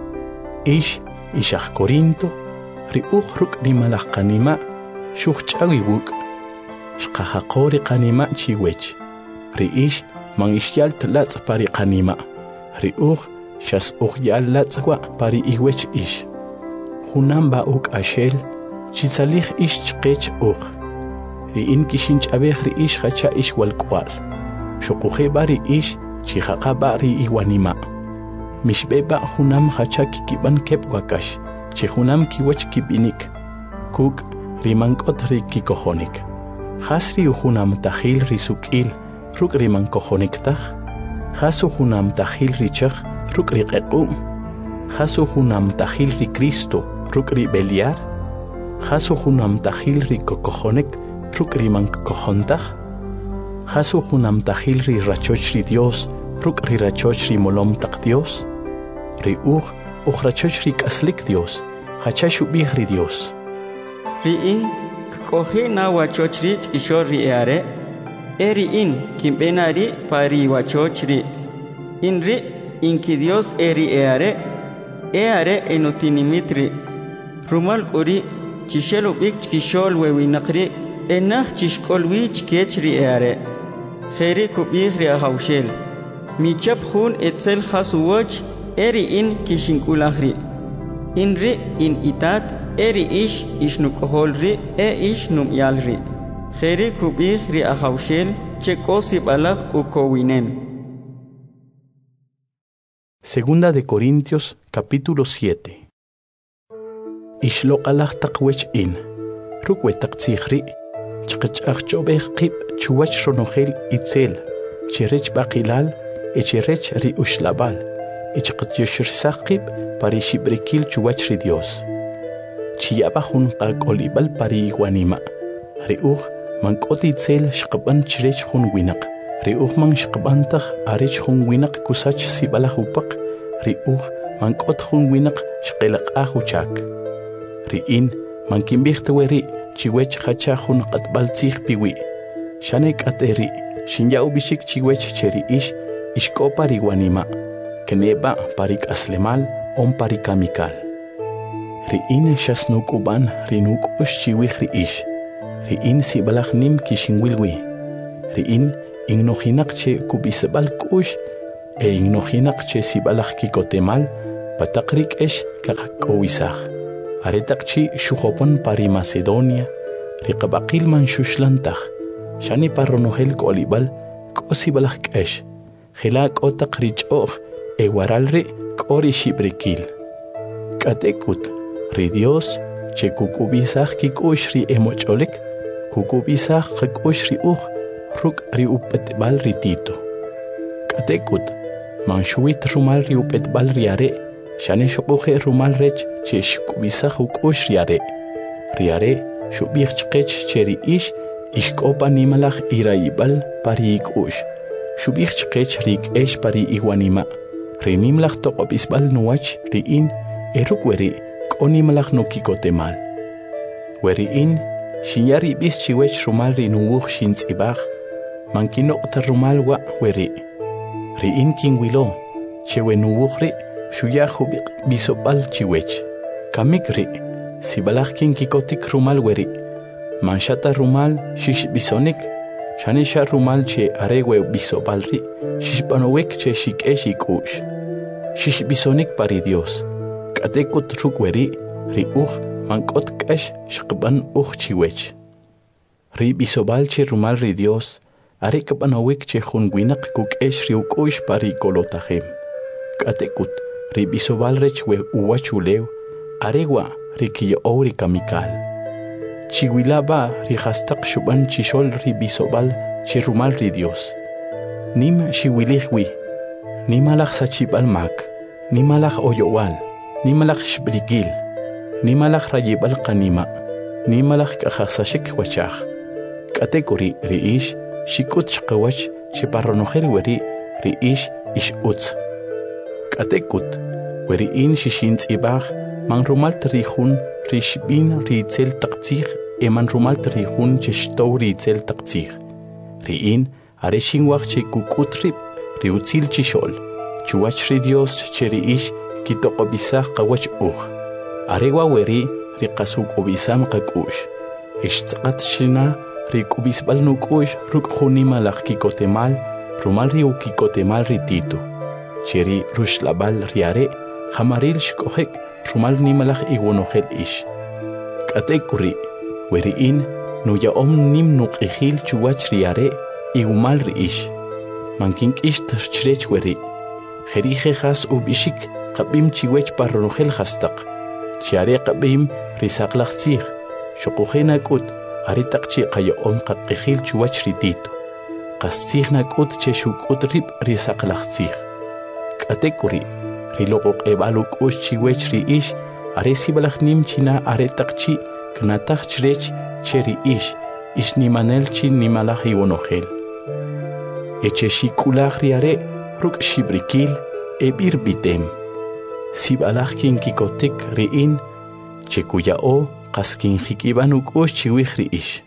Speaker 1: ixaj Corinto ri ruk' rimalaj qanima' xuj ch'awi wuk' xqajaqo ri qanima' chiwech ri man ixyal tlatz' pari qanima' ri xas yal latz' wa' pari iwech junam ba'uk axel chitzalij chqech ri kixinch'abej ri jacha walk'wal xoqujeba ri chijaqaba ri iwanima' mixbeba junam jacha kikib'an keb wakax che junam kiwach kib'inik kuk' ri mank'ot ri kikojonik jas ri junam tajil ri suk'il ruk' ri mankojonik taj jas junam tajil ri chaj ruk' ri q'eq'um jas junam tajil ri Cristo ruk' ri beliar jas junam tajil ri kokojonik ruk' ri mankojontaj jas junam tajil ri rachoch ri Dios ruk' ri rachoch ri molom taq Dios ri rachoch ri k'aslik Dios jacha xub'ij ri Dios
Speaker 3: ri'in k'oji na wachoch ri ch'ixor ri eare ri'in kinb'ena ri pari wachoch ri in ri inki Dios ri eare enotinimit ri rumal k'uri chixel ub'ik ch'ixol wewinaq ri enaj chixk'ol wi chkech ri eare jeri kub'ij ri ajawxel michab jun etzel jas uwoch ri'in kixink'ulaj ri in ri in itat ri ixnuk'ojol ri num'yal ri jeri kub'ij ri ajawxel che k'osib'alaj ukowinem.
Speaker 1: Segunda de Corintios capítulo 7. Ixloqalaj taq wech ruk' wetaq tzij ri chqech'aj ch'ob'ej qib' chuwach ronojel itzel cherech b'aqilal cherech ri uxlabal chqetyoxirsaj qib' pari xib'rikil chuwach ri Dios chiyaba jun qak'olib'al pari iwanima' ri mank'ot itzel xqab'an chirech jun winaq ri man xqab'antaj arech jun winaq kusach sib'alaj upaq ri mank'ot jun winaq xqelaq'aj uchak ri'in man kinb'ij teweri chiwech jacha jun q'atb'al tzij piwi xane k'ate ri xinya'u b'ixik chiwech che ri ixk'opa ri wanima' kneba pari k'aslemal on pari kamikal ri'in xas nuk'ub'an ri nuk'ux chiwij ri ri'in sib'alaj nim kixinwilwi ri'in ignojinak che kubisbal kush e ignojinak che sibalaj kikotemal patakrik esh kakakowizaj aretakchi shujopon pari Macedonia riqabaqil man shushlantaj shani parronojel kolibal kosibalaj kesh Gelak otak rich'oj ewaralri k'ori xibrikil k'atekut ri Dios che kukubisaj kik'ux ri emoch'olik kukubisaj qak'ux ri uj ruk' ri upetb'al ri Tito k'atekut manxuwit rumal ri upetb'al ri are xane xoquje rumal rech che xkubisaj uk'ux ri are xub'ij chqech che ri ix ixk'opa nimalaj irayib'al pari ik'ux xub'ij chqech ri k'ex pari iwanima ri nimlaj toq'ob'isb'al nuwach ri'in eruk weri k'o nimalaj nukikotemal weri'in xinya rib'is chiwech rumal ri nuwuj xintz'ib'aj mankinoq'ta rumal wa' weri' ri'in kinwilo chewe nuwuj ri' xuya jubiq bisob'al chiwech kamik ri' sibalaj kinkikotik rumal weri' manxata rumal xixb'isonik xanisha rumal che arewe bisob'al ri' xixb'anowik che xik'ex ik'ux xixb'isonik pari Dios k'atekut ruk' weri' ri uj mank'ot k'ex xaqb'an uj chiwech ri bisob'al che rumal ri Dios are k'b'anowik che jun winaq kuk'ex ri uk'ux pari kolotajem k'atekut ri bisob'al rech we uwach ulew arewa ri kiyo'ow ri kamikal chiwilaba ri jastaq xub'an chixol ri bisob'al che rumal ri Dios nim xiwilij wi nimalaj sachib'al mak nimalaj oyowal nimalaj xbrikil nimalaj rayib'al qanima nimalaj k'ajasaxik wachaj k'atekuri ri ix xik'ut xqawach che parronojel weri ri ix ix'utz k'atekut weri'in xixintz'ib'aj man rumal trijun ri xb'in ri itzel taq tzij e man rumal trijun che xtow ri itzel taq tzij ri'in are xinwaj che kuk'ut rib' ri utzil chixol chuwach ri Dios che ri ix kitoq'ob'isaj qawach uj arewa weri ri qas uk'ob'isam qak'ux ixtz'aqat xina ri k'ubisb'al nuk'ux ruk' jun nimalaj kikotemal rumal ri ukikotemal ri Tito che ri ruxlab'al ri are jamaril xk'ojek rumal nimalaj iwonojel ix k'atekuri weri'in nuya'om nim nuq'ijil chuwach ri are iwumal ri ix mankink'ixt chirech weri jerije jas ub'ixik qab'im chiwech parronojel jastaq chi are qab'im ri saqlaj tzij xoquje nak'ut are taq chi qayo'om qaq'ijil chuwach ri Tito qas tzij nak'ut che xuk'ut rib' ri saqlaj tzij k'atekuri ri loq'oq'eb'al uk'ux chiwech ri ix are sibalaj nim china are taq chi knataj chirech che ri ix ixnimanel chi nimalaj iwonojel eche xik'ulaj ri are ruk' xibrikil eb'ir b'item sibalaj kinkikotik ri'in che kuya'o qas kinjik'ib'an uk'ux chiwij ri ix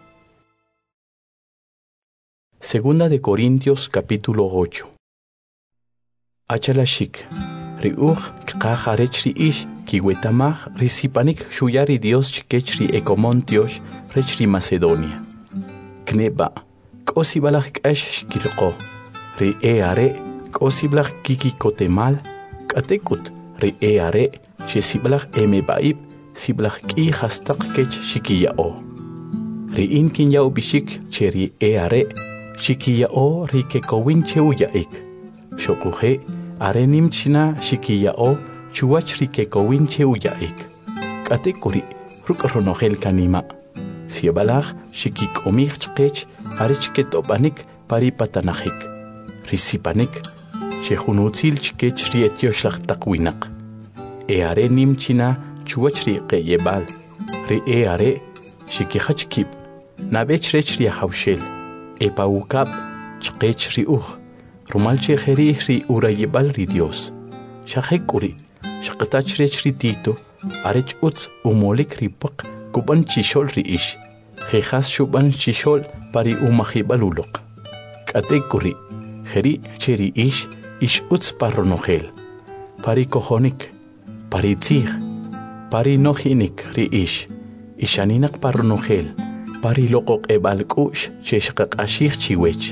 Speaker 1: Segunda de Corintios capítulo 8 Achalashik ri uj kqaj arech ri ix kiwetamaj ri sipanik xuya ri Dios chikech ri Ecomontiox rech ri Macedonia kneba k'o sibalaj k'ex xkirqo ri are k'o sibalaj kikikotemal k'atekut ri are che sibalaj emeb'a'ib sibalaj k'i jastaq kech xikiya'o ri'in kinya'u b'ixik che ri are xikiya'o ri kekowin che uya'ik xoquje are nim china xikiya'o chuwach ri kekowin che uya'ik k'atekuri ruk' ronojel kanima sibalaj xikik'omij chqech are chket'ob'anik pari patanajik ri sipanik che jun utzil chkech ri etioxlaj taq winaq are nim china chuwach ri qe'yeb'al ri are xikijach kib' nab'ech rech ri ajawxel pawukab' chqech ri uj rumal che jerij ri urayib'al ri Dios xajek'uri xaqtach rech ri Tito arech utz umolik ri puq kub'an chixol ri ix jejas xub'an chixol pari umajib'al uloq k'atekuri jeri che ri ix utz parronojel pari kojonik pari tzij pari nojinik ri ix ixaninaq parronojel pari loq'oq'eb'al k'u'x che xqaq'axij chiwech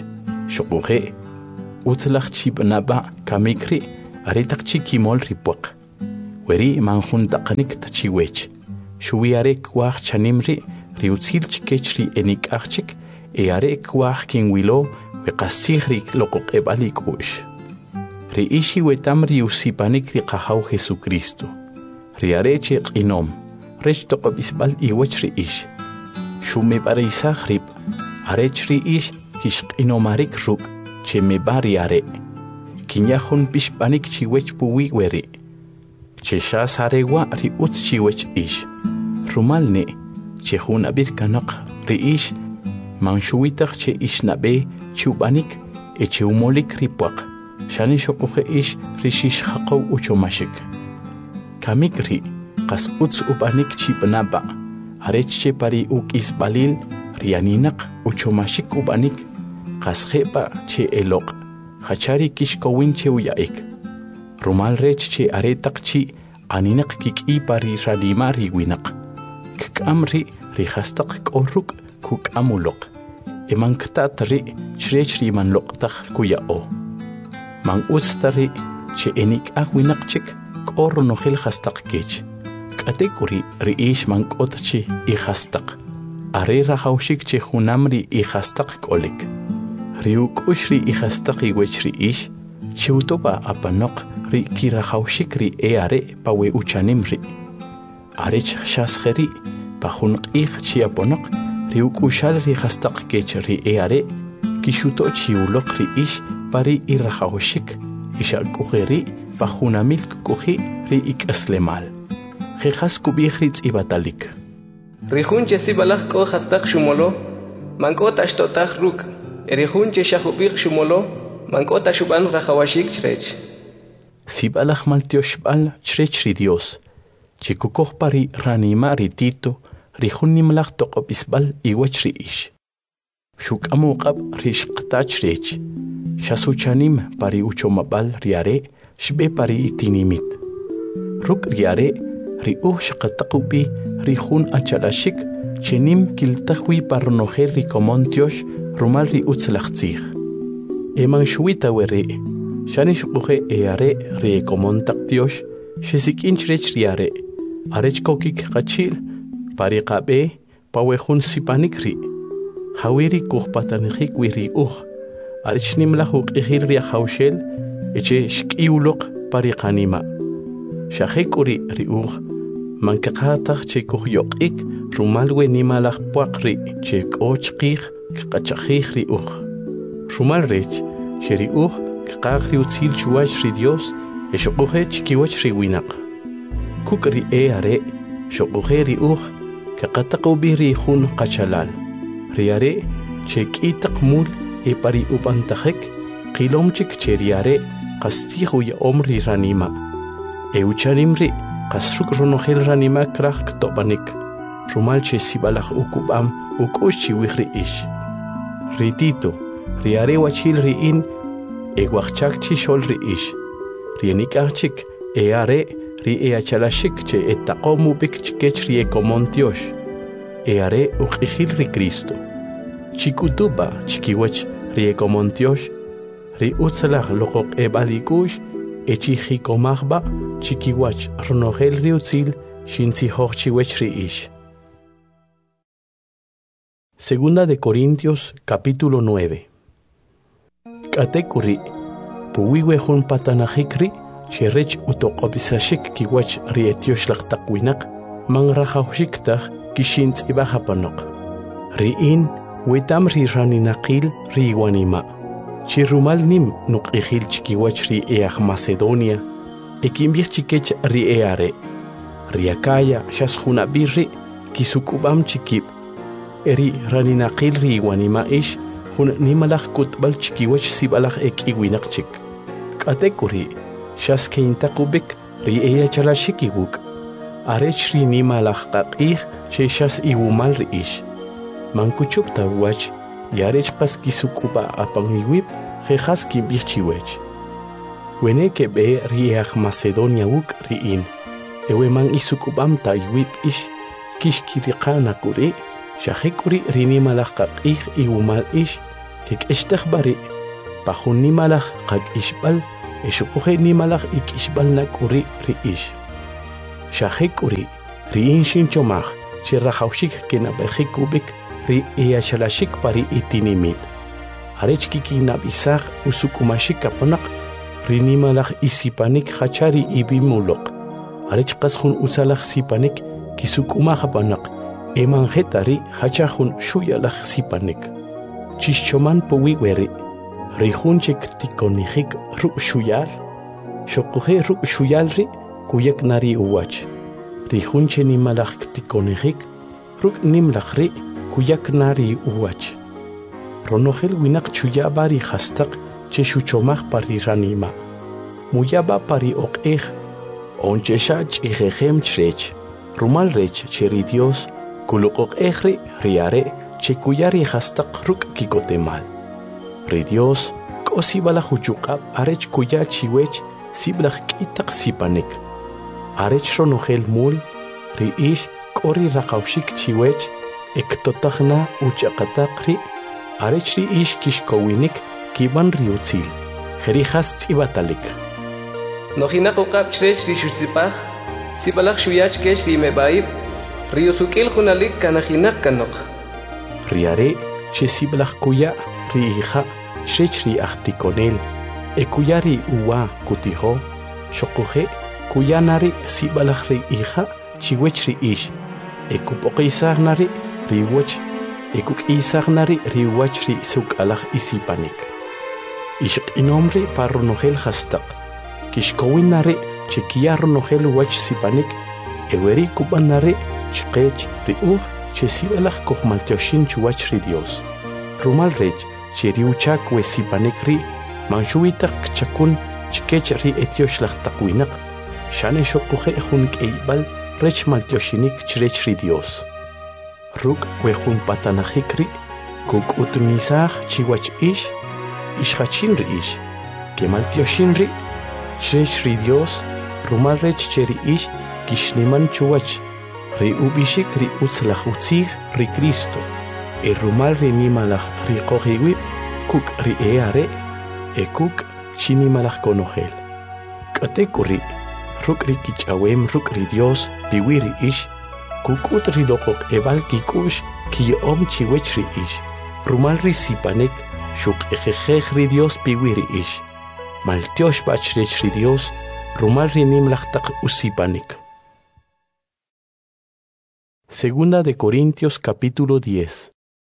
Speaker 1: Shokuhe utlach chibnaba kamikri aretak chikimol ripuak. Weri manjun taqanik tachiwech. Shuwiare kwach chanimri riutzil chikechri enik achik eare kwach kinwilo weqasihri loqoq ebalik ush. Riishi wetam riusipanik riqahaw Jesucristo. Riareche qinom. Rech toqobisbal iwech riish. Shume bareisah rib. Arech riish kishqinomarik ruk. Cheme bariare. Kinyahun pishpanik chiwech puwi weri. Cheshas arewa riutz chiwech ish. Rumalne. Chehun abir kanak riish. Manshuitach che ishnabe chubanik. Eche umolik ripuak. Shani shokuhe ish rishish haqaw uchomashik. Kamikri qas utz ubanik chibnaba. Arechche pari uk isbalil rianinak uchomashik ubanik. Qas kheba che elok. Khachari kishkowin che uyaik. Rumal rech che aretak chi aninak kiki pari radimari winak. Kamri rihastak koruk kuk amulok. Emanktat ri chrech riman loktak kuyao. Man ustari che enik ahwinakchik kor nohil hastak kech. Katekuri riish man kotchi I hastak. Are rahaushik che hunamri I hastak kolik. Riuk ushri I hastak I wech riish. Chiutoba apanok ri kirahaushik ri eare pawe uchanimri. Arech shaskheri pahun ich chiaponok riuk ushal ri hastak kech ri eare. Kishuto chiulok riish. Pari irahaushik, isha kuheri, pahunamil kuhi, ri ik aslemal. Jejas kubihritz ibatalik.
Speaker 2: Rihunche sibalach ko hastak shumolo, mankota shtotach ruk. Rihunche shahubich shumolo, mankota shuban rahawashik chrech.
Speaker 1: Sibalach maltioshbal chrechri Dios. Chikukoh pari ranima ritito, rihunimlach toqopisbal iwachri ish. Shuk amuqab rishqta chrech. Shasuchanim pari uchomabal riare, shbe pari itinimit. Ruk riare, riuh shaqataqubi, rihun achalashik, chenim kiltahwi parnoher ricomontiosh, rumal riutzlachtzig. Eman shuita were, shanish uhe eare recomontactiosh, shesikinchrech riare, arech kokik kachil, pari qabe, pawehun sipanikri, hawiri kuhpatanihik wiri Arichnimlahuk ihirria haushel, eche shkiulok pariqanima. Shahekuri riuch, mankaqatach che kuhyokik, rumalwe nimalach puakri, che kochkich, kachachich riuch. Rumal rech, sheriuch, kakri utzil chuach ri Dios, eshokuhe chikiwach riwinak. Kukri eare, shokuhe riuch, kakatakubi rihun kachalal. Riare, che kitak mul, e pari upantajek, qilomchik cheriare, qastihu ya omri ranima. E ucharimri, qasruk ronohel ranima krach ktopanik. Rumalche sibalach ukubam, ukushi wihri ish. Ritito, riare wachil riin, e wachchakchi shol ri ish. Rienikachik, e are, ri e achalashik che etakomu bikchikech rie komontiosh. E are ukihil ri Cristo. Chikutuba chikiwach riecomontiosh, ri utzalach lokok ebalikush, echihikomachba, chikiwach ronohel riutzil, shinzihoch chiwech riish. Segunda de Corintios, capítulo 9. Katekuri, puwiwehun patanahikri, cherech utokobisashik kiwach rietiosh laktakwinak, mangrahaushiktak kishintz ibahapanok. Riin, Wetam ri raninaqil ri wanima. Chirumal nim nuk ihil chikiwach ri each Macedonia. Ekimbich chikech ri eare. Riakaya shashuna birri kisukubam chikib. Eri raninaqil ri wanima ish hun nimalach kutbal chikiwach sibalach iwinak chik. Katekuri shaskeintakubik ri ea chalashikibuk. Arech ri nimalach qaqih sheshas iwumal ri ish. Mankuchupta wach, yarech pas kisukuba apangiwip, jejas kimbichiwech. Wene que be riach Macedonia wuk riin, ewe man isukubam ta iwip ish, kishkiriqana kuri, shahekuri rinimalaqaq iwumal ish, kek eshtahbari, pajun nimalaj qak ishbal eshuquje nimalaj ik ishbal nakuri riish. Shahekuri riin shinchomaj chirrajawshik kenabejikubik ri eachalashik pari itinimit. Arech kikinabisaj usukumashik kaponak ri nimalaj isipanik hachari ibimulok. Arech qasjun usalaj sipanik kisukumajapanak emanjetari hachajun shuyalaj sipanik. Chischoman puwiweri rijunchik tikonijik ruk shuyal shokuje ruk shuyalri kuyak nari uwach rijunche nimalaj tikonijik ruk nimlajri kuyak nari uwach ronojel winak chuyabari hastaq che shuchomaj pari ranima muyaba pari oqej onchesha ch'ijejem chrech rumal rech cheri Dios kuluqoqejri riare che kuyari hastaq ruk kikotemal Ri Dios k'osibala huchuqab arech kuya chiwech siblaj k'itaq sipanik arech ronojel mul ri ish k'ori raqawshik chiwech ektotajna uchaqataq ri arech ri ish kixkowinik kiban ri utzil jerijas tz'ibatalik
Speaker 2: Nojina qoqab chrech ri xutzipaj sibalaj xuyach kesh ri mebaib ri usukil junalik kanajinaq kanoq
Speaker 1: riare che siblaj kuya ri hija Shechri achtikonel, ekuyari uwa kutiho, shokuje, kuyanari sibalajri hija, chiwechri ish, ekupoqisagnari riwach, ekukisagnari riwachri sukalaj isipanik. Ishq inomri parronogel hastaq, kishkowinari chekiarronogel wach sipanik, eweri kubanari chqech riuj, che sibalaj kohmaltioshin chuwachri Dios. Rumal rech, cheriuchak we sipanekri manshuitak chakun chkechri etioshlag takwinak shane shokuje jun keibal rech maltioshinik chrechri Dios ruk we jun patanajikri kukutmisaj chiwach ish ishachin ri ish ke maltioshinri chrechri Dios rumal rech cheri ish kishniman chuwach ri ubishik ri utzlajutzig ri Cristo rumal ri nimalaj ri qojiwi kuk ri eare kuk chinimalaj konojel k'atekuri ruk ri kich'awem ruk ri Dios piwi ri ish kuk'ut ri loqoq ebal kik'ux kiyom chiwech ri ish rumal ri sipanek shuk'ejejej ri Dios piwi ri ish maltiosh bachrech ri Dios rumal ri nimlaj taq usipanek. Segunda de Corintios capítulo 10.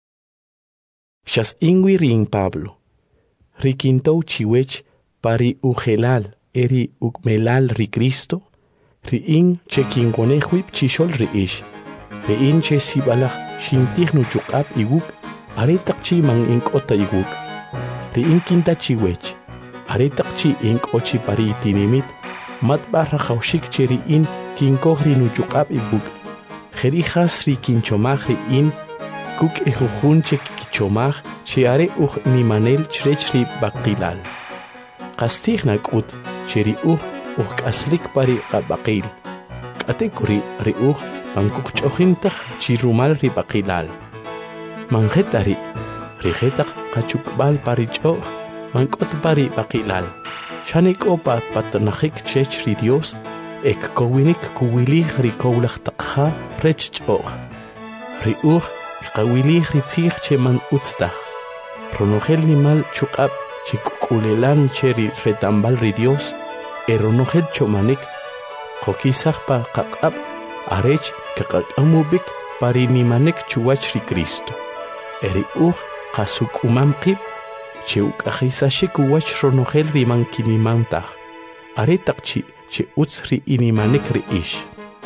Speaker 1: Shas ingwi ring Pablo. Rikintou chiwech pari ujelal eri ukmelal ri Cristo. Ri in che kingonejwip chishol ri ish. Ri in che sibalaj shintignu chukab iguk aretak chi man inkota iguk. Ri in kinta chiwech aretak chi inkochi pari itinimit matba rajawshik che ri in kinkoj ri nu chukab iguk. Jerijas ri kinchomaj ri in kuk ejujun che kichomaj che are uj nimanel chrech ri baqilal. Qastigna k'ut che ri uj k'asrik pari qabaqil. K'atekuri ri uj pankuk ch'ojintaj chi rumal ri baqilal. Manjetari ri jetaq qachukbal pari ch'oj mank'ot pari baqilal. Shanik'o patanajik chech ri Dios ekkowinik kuwilij ri kowlaj taqja rech ch'oj. Ri uj qawilij ri tzij che man utztaj. Ronojel nimal chuk'ab che kuk'ulelan che ri retambal ri Dios ronojel chomanik qokisaj pa qaq'ab arech kaq'amubik pari nimanek chuwach ri Cristo. Eri uj qasuk'umam qib che uk'ajisashik uwach ronojel ri mankinimantaj. Aretaq che utz ri inimanek ri ish.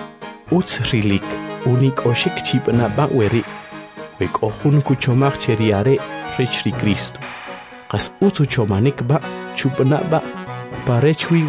Speaker 1: Utz rilik unik'oxik chib'naba weri wek'ojun kuchomaj che riare rech ri Cristo. Qas utz uchomanik ba chub'naba parech wi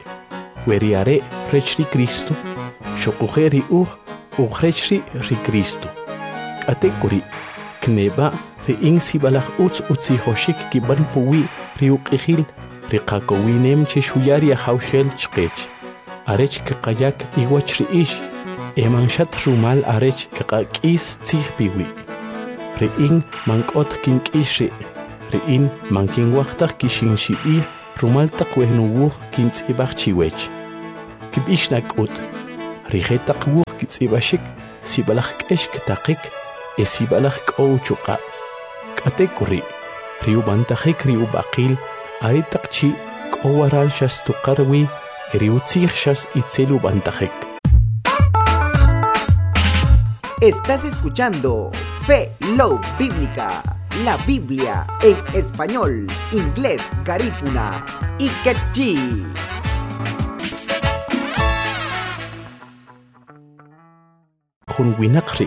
Speaker 1: weriare rech ri Cristo shokuje ri uj rech ri Cristo. K'atekuri kneba ri in sibalaj utz utzijoxik kiban puwi ri uq'ijil ri qakowinem che shuyari hawshel chqech. Arech kaqayak iwach ri ish emanshat rumal arech kaqak'is tzij piwi. Ri in mank'ot kink'ish ri'in mankin waqtaq kishin shi'i rumaltaq wehnuwuq kintz'ibaq chiwech kib'ixnak'ut rijetaq wuq kitz'ib'axik sibalaj k'ex kitaqik sibalaj k'ow chuqa k'atek ri' riubantajik riub'aqil aritaq chi k'owaral xas tuqarwi riutzij xas itzel ubantajik.
Speaker 4: Estás escuchando Fe Love Bíblica, la Biblia en español, inglés, garífuna y quechí.
Speaker 1: Jun winaqri